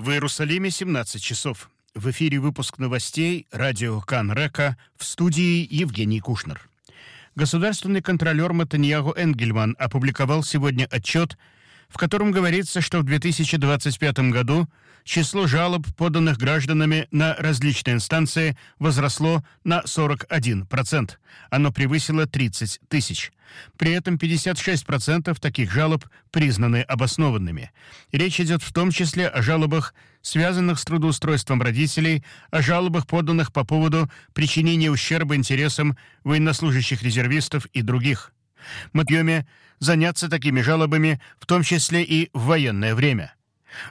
В Иерусалиме 17 часов. В эфире выпуск новостей радио Кан-Река, в студии Евгений Кушнер. Государственный контролер Матаньяху Энгельман опубликовал сегодня отчет, в котором говорится, что в 2025 году число жалоб, поданных гражданами на различные инстанции, возросло на 41%. Оно превысило 30 тысяч. При этом 56% таких жалоб признаны обоснованными. Речь идет в том числе о жалобах, связанных с трудоустройством родителей, о жалобах, поданных по поводу причинения ущерба интересам военнослужащих резервистов и других. Мы заняться такими жалобами, в том числе и в военное время.